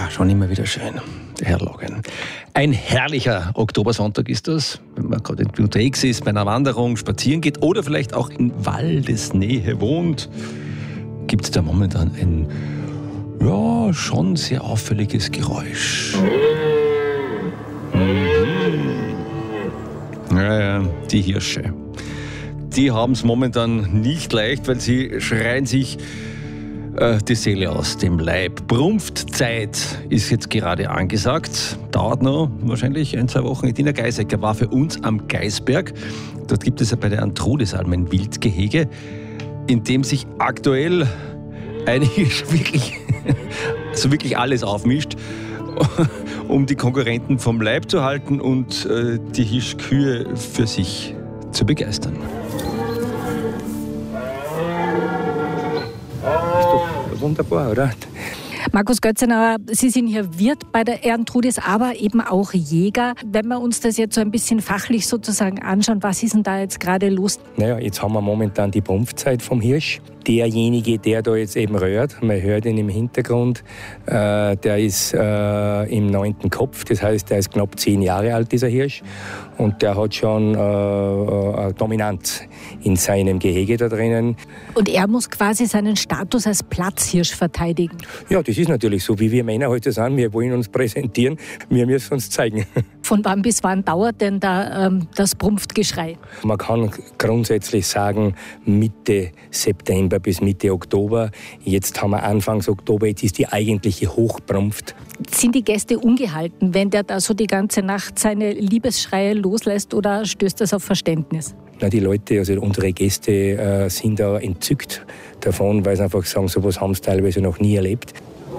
schon immer wieder schön, der Herr Logan. Ein herrlicher Oktobersonntag ist das, wenn man gerade unterwegs ist, bei einer Wanderung, spazieren geht oder vielleicht auch in Waldesnähe wohnt. Gibt es da momentan ein schon sehr auffälliges Geräusch. Ja, die Hirsche. Die haben es momentan nicht leicht, weil sie schreien sich die Seele aus dem Leib. Brumpfzeit ist jetzt gerade angesagt. Dauert noch wahrscheinlich 1-2 Wochen. Edina Geisecker war für uns am Geisberg. Dort gibt es ja bei der Antrudis-Alm ein Wildgehege, in dem sich aktuell eigentlich wirklich alles aufmischt, um die Konkurrenten vom Leib zu halten und die Hirschkühe für sich zu begeistern. Wunderbar, oder? Markus Götzenauer, Sie sind hier Wirt bei der Antrudis, aber eben auch Jäger. Wenn wir uns das jetzt so ein bisschen fachlich sozusagen anschauen, was ist denn da jetzt gerade los? Naja, jetzt haben wir momentan die Brumpfzeit vom Hirsch. Derjenige, der da jetzt eben röhrt, man hört ihn im Hintergrund, der ist im 9. Kopf, das heißt, der ist knapp 10 Jahre alt, dieser Hirsch. Und der hat schon Dominanz in seinem Gehege da drinnen. Und er muss quasi seinen Status als Platzhirsch verteidigen? Ja, das ist natürlich so, wie wir Männer heute sind. Wir wollen uns präsentieren, wir müssen uns zeigen. Von wann bis wann dauert denn da das Brumpfgeschrei? Man kann grundsätzlich sagen, Mitte September bis Mitte Oktober. Jetzt haben wir Anfangs Oktober, jetzt ist die eigentliche Hochbrumpft. Sind die Gäste ungehalten, wenn der da so die ganze Nacht seine Liebesschreie loslässt, oder stößt das auf Verständnis? Na, die Leute, also unsere Gäste sind da entzückt davon, weil sie einfach sagen, sowas haben sie teilweise noch nie erlebt.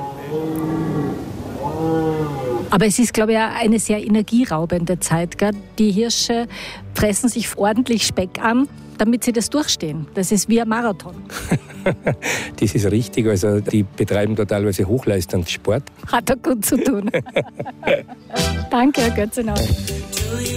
Aber es ist, glaube ich, eine sehr energieraubende Zeit. Gell? Die Hirsche fressen sich ordentlich Speck an, damit sie das durchstehen. Das ist wie ein Marathon. Das ist richtig. Also die betreiben da teilweise Hochleistungssport. Hat er gut zu tun. Danke, Herr Götzenauer.